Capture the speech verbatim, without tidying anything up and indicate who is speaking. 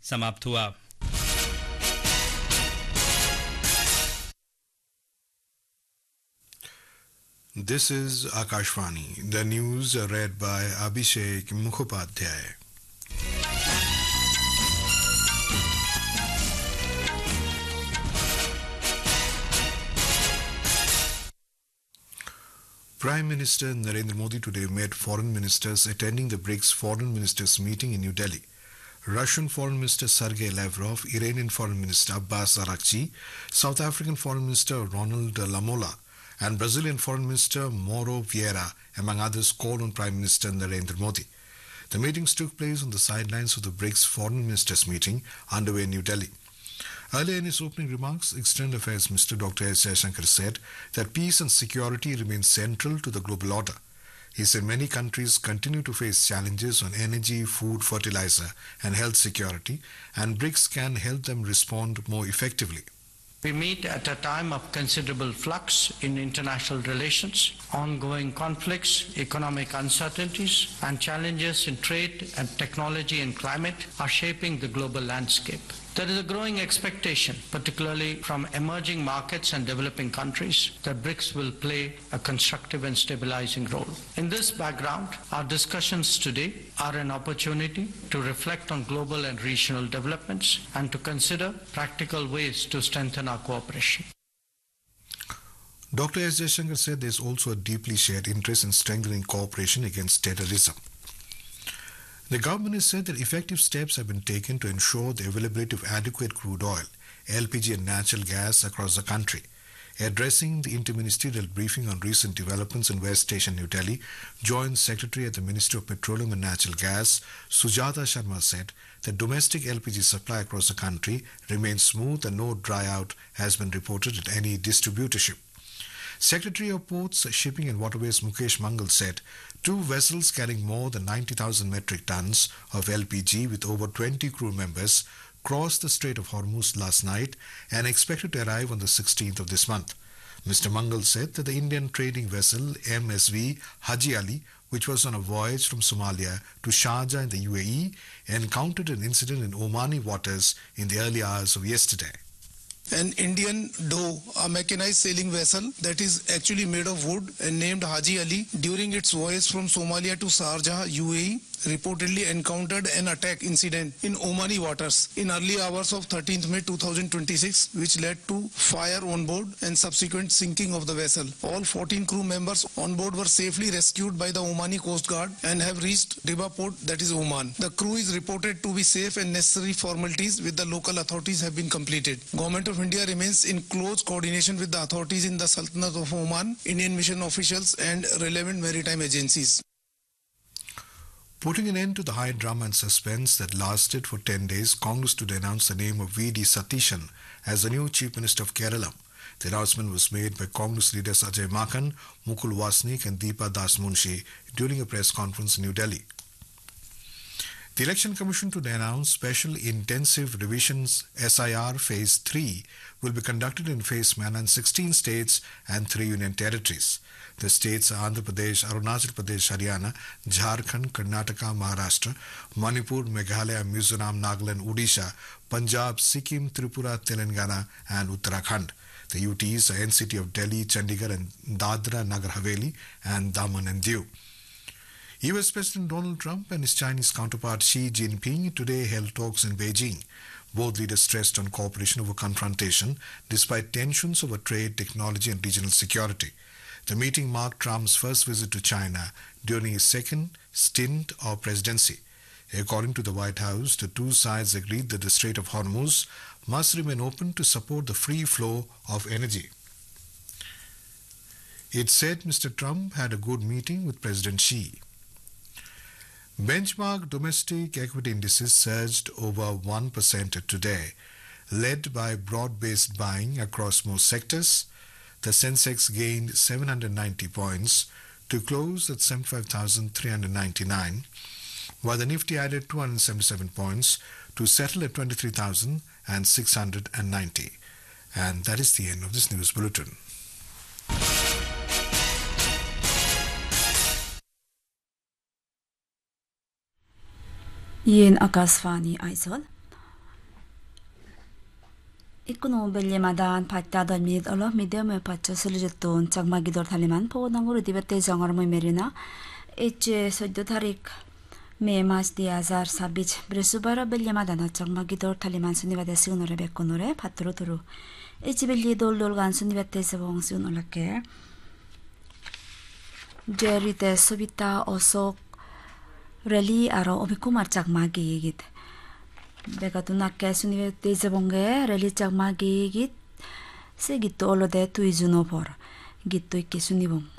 Speaker 1: समाप्त हुआ।
Speaker 2: This is Akashvani. The news are read by Abhishek Mukhopadhyay. Prime Minister Narendra Modi today met foreign ministers attending the BRICS Foreign Ministers meeting in New Delhi. Russian Foreign Minister Sergei Lavrov, Iranian Foreign Minister Abbas Araghchi, South African Foreign Minister Ronald Lamola, and Brazilian Foreign Minister Mauro Vieira, among others, called on Prime Minister Narendra Modi. The meetings took place on the sidelines of the BRICS Foreign Ministers meeting underway in New Delhi. Earlier in his opening remarks, External Affairs Minister Doctor S. Jaishankar said that peace and security remain central to the global order. He said many countries continue to face challenges on energy, food, fertilizer, and health security, and BRICS can help them respond more effectively.
Speaker 3: We meet at a time of considerable flux in international relations. Ongoing conflicts, economic uncertainties, and challenges in trade and technology and climate are shaping the global landscape. There is a growing expectation, particularly from emerging markets and developing countries, that BRICS will play a constructive and stabilizing role. In this background, our discussions today are an opportunity to reflect on global and regional developments and to consider practical ways to strengthen our cooperation.
Speaker 2: Doctor S. Jaishankar said there is also a deeply shared interest in strengthening cooperation against terrorism. The government has said that effective steps have been taken to ensure the availability of adequate crude oil, L P G and natural gas across the country. Addressing the interministerial briefing on recent developments in West Station, New Delhi, Joint Secretary at the Ministry of Petroleum and Natural Gas, Sujata Sharma, said that domestic L P G supply across the country remains smooth and no dry out has been reported at any distributorship. Secretary of Ports, Shipping and Waterways Mukesh Mangal said two vessels carrying more than ninety thousand metric tons of L P G with over twenty crew members crossed the Strait of Hormuz last night and expected to arrive on the sixteenth of this month. Mister Mangal said that the Indian trading vessel M S V Haji Ali, which was on a voyage from Somalia to Sharjah in the U A E, encountered an incident in Omani waters in the early hours of yesterday.
Speaker 4: An Indian Doe, a mechanized sailing vessel that is actually made of wood and named Haji Ali, during its voyage from Somalia to Sharjah, U A E, reportedly encountered an attack incident in Omani waters in early hours of thirteenth May two thousand twenty-six, which led to fire on board and subsequent sinking of the vessel. All fourteen crew members on board were safely rescued by the Omani Coast Guard and have reached Riba port, that is Oman. The crew is reported to be safe and necessary formalities with the local authorities have been completed. Government of India remains in close coordination with the authorities in the Sultanate of Oman, Indian mission officials and relevant maritime agencies.
Speaker 2: Putting an end to the high drama and suspense that lasted for ten days, Congress today announced the name of V D Satishan as the new Chief Minister of Kerala. The announcement was made by Congress leaders Ajay Makan, Mukul Wasnik and Deepa Das Munshi during a press conference in New Delhi. The Election Commission today announced Special Intensive Revisions S I R Phase three will be conducted in phased manner in sixteen states and three union territories. The states are Andhra Pradesh, Arunachal Pradesh, Haryana, Jharkhand, Karnataka, Maharashtra, Manipur, Meghalaya, Mizoram, Nagaland, Odisha, Punjab, Sikkim, Tripura, Telangana and Uttarakhand. The U Ts are N C T of Delhi, Chandigarh and Dadra, Nagar Haveli and Daman and Diu. U S President Donald Trump and his Chinese counterpart Xi Jinping today held talks in Beijing. Both leaders stressed on cooperation over confrontation despite tensions over trade, technology and regional security. The meeting marked Trump's first visit to China during his second stint of presidency. According to the White House, the two sides agreed that the Strait of Hormuz must remain open to support the free flow of energy. It said Mister Trump had a good meeting with President Xi. Benchmark domestic equity indices surged over one percent today, led by broad-based buying across most sectors. The Sensex gained seven hundred ninety points to close at seventy-five thousand three hundred ninety-nine, while the Nifty added two hundred seventy-seven points to settle at twenty-three thousand six hundred ninety. And that is the end of this news bulletin.
Speaker 5: Yen Akasvani Aizol.
Speaker 1: Ikuno Belyamadan Patadal Mid Allah Medium Pacha Silijatun Chagmagidor Taliman Po Nangur Dibate Zangar Merina H Sojo Tarik May Mas Diazar Sabich Bresubara Belyamadana Chagmagidor Taliman Sunivade Sunore Beconore Patroturu H Belli Dolgan Sunivate Savong Sunolake Jerry the Subita Osok Rally Aro Obikumar Chagmagi Git Begatuna Sunivate Savonge Rally Chagmagi Git Segit Olode Tuizunopor Gitto Sunibum